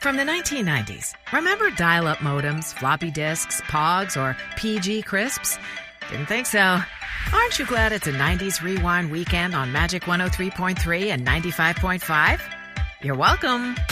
From the 1990s, remember dial-up modems, floppy disks, Pogs, or PG crisps? Didn't think so. Aren't you glad it's a 90s rewind weekend on Magic 103.3 and 95.5? You're welcome.